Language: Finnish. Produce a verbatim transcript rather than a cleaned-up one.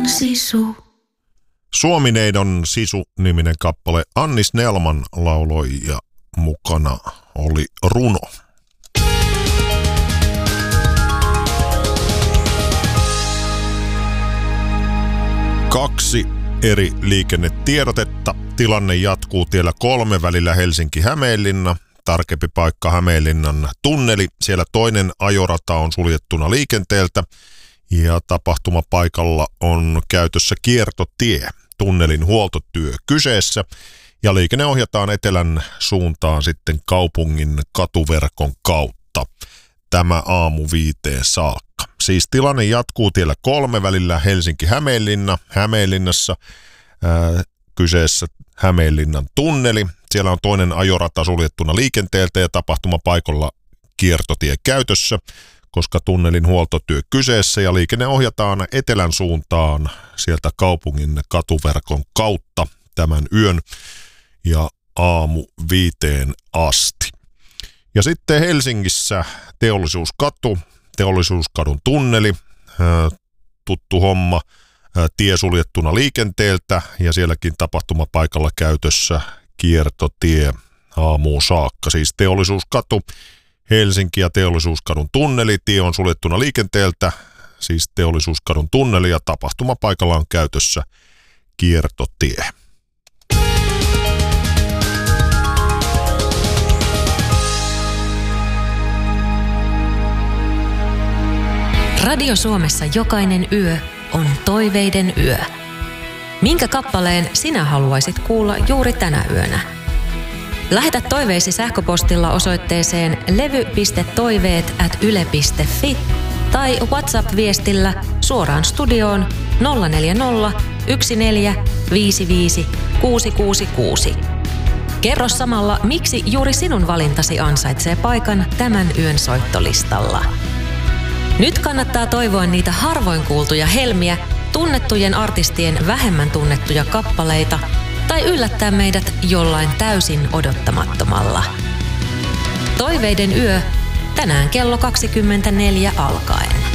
sisu. Suomineidon sisu-niminen kappale Anni Snellman lauloi ja mukana oli runo. Kaksi eri liikennetiedotetta. Tilanne jatkuu tiellä kolme välillä Helsinki-Hämeenlinna. Tarkempi paikka Hämeenlinnan tunneli. Siellä toinen ajorata on suljettuna liikenteeltä ja tapahtumapaikalla on käytössä kiertotie. Tunnelin huoltotyö kyseessä ja liikenne ohjataan etelän suuntaan sitten kaupungin katuverkon kautta. Tämä aamu viiteen saakka. Siis tilanne jatkuu tiellä kolme välillä Helsinki-Hämeenlinna. Hämeenlinnassa ää, kyseessä Hämeenlinnan tunneli. Siellä on toinen ajorata suljettuna liikenteeltä ja tapahtumapaikalla kiertotie käytössä, koska tunnelin huoltotyö kyseessä ja liikenne ohjataan etelän suuntaan sieltä kaupungin katuverkon kautta tämän yön ja aamu viiteen asti. Ja sitten Helsingissä Teollisuuskatu, Teollisuuskadun tunneli, ää, tuttu homma, ää, tie suljettuna liikenteeltä ja sielläkin tapahtumapaikalla käytössä kiertotie aamuun saakka. Siis Teollisuuskatu, Helsinki ja Teollisuuskadun tunneli, tie on suljettuna liikenteeltä, siis Teollisuuskadun tunneli ja tapahtumapaikalla on käytössä kiertotie. Radio Suomessa jokainen yö on toiveiden yö. Minkä kappaleen sinä haluaisit kuulla juuri tänä yönä? Lähetä toiveisi sähköpostilla osoitteeseen levy piste toiveet ät yle piste fi tai WhatsApp-viestillä suoraan studioon nolla neljä nolla yksi neljä viisi viisi kuusi kuusi kuusi. Kerro samalla, miksi juuri sinun valintasi ansaitsee paikan tämän yön soittolistalla. Nyt kannattaa toivoa niitä harvoin kuultuja helmiä, tunnettujen artistien vähemmän tunnettuja kappaleita tai yllättää meidät jollain täysin odottamattomalla. Toiveiden yö tänään kello kaksikymmentäneljä alkaen.